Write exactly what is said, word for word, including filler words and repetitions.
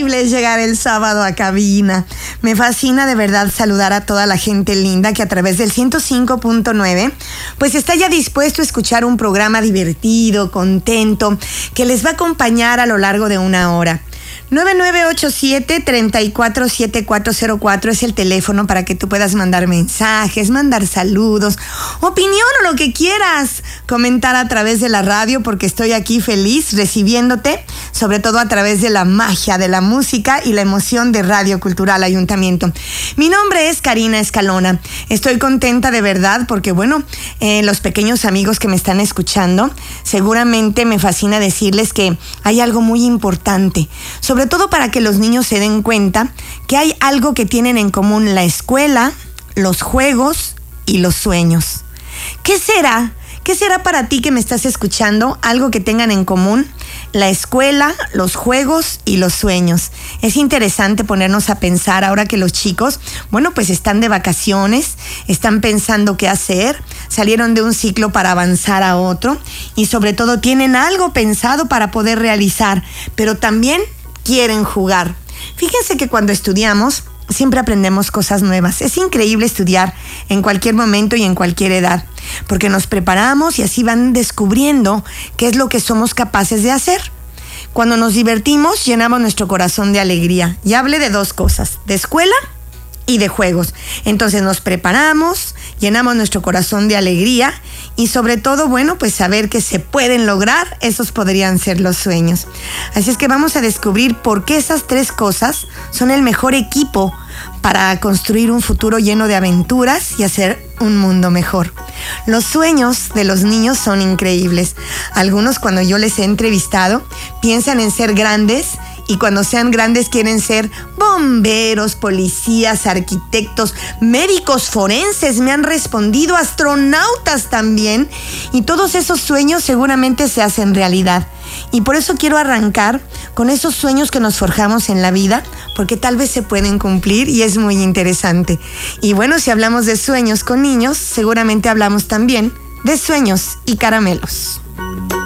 increíble es llegar el sábado a cabina. Me fascina de verdad saludar a toda la gente linda que a través del ciento cinco punto nueve pues está ya dispuesto a escuchar un programa divertido, contento, que les va a acompañar a lo largo de una hora. nueve nueve ocho siete, tres cuatro siete cuatro cero cuatro es el teléfono para que tú puedas mandar mensajes, mandar saludos, opinión o lo que quieras, comentar a través de la radio, porque estoy aquí feliz recibiéndote, sobre todo a través de la magia de la música y la emoción de Radio Cultural Ayuntamiento. Mi nombre es Karina Escalona. Estoy contenta de verdad porque, bueno, eh, los pequeños amigos que me están escuchando, seguramente me fascina decirles que hay algo muy importante, sobre Sobre todo para que los niños se den cuenta que hay algo que tienen en común la escuela, los juegos y los sueños. ¿Qué será? ¿Qué será para ti que me estás escuchando? Algo que tengan en común la escuela, los juegos y los sueños. Es interesante ponernos a pensar ahora que los chicos, bueno, pues están de vacaciones, están pensando qué hacer, salieron de un ciclo para avanzar a otro y sobre todo tienen algo pensado para poder realizar, pero también quieren jugar. Fíjense que cuando estudiamos siempre aprendemos cosas nuevas. Es increíble estudiar en cualquier momento y en cualquier edad, porque nos preparamos y así van descubriendo qué es lo que somos capaces de hacer. Cuando nos divertimos, llenamos nuestro corazón de alegría. Y hablé de dos cosas, de escuela y de juegos. Entonces nos preparamos, llenamos nuestro corazón de alegría y sobre todo, bueno, pues saber que se pueden lograr, esos podrían ser los sueños. Así es que vamos a descubrir por qué esas tres cosas son el mejor equipo para construir un futuro lleno de aventuras y hacer un mundo mejor. Los sueños de los niños son increíbles. Algunos, cuando yo les he entrevistado, piensan en ser grandes y cuando sean grandes quieren ser bomberos, policías, arquitectos, médicos forenses, me han respondido, astronautas también. Y todos esos sueños seguramente se hacen realidad. Y por eso quiero arrancar con esos sueños que nos forjamos en la vida, porque tal vez se pueden cumplir y es muy interesante. Y bueno, si hablamos de sueños con niños, seguramente hablamos también de sueños y caramelos.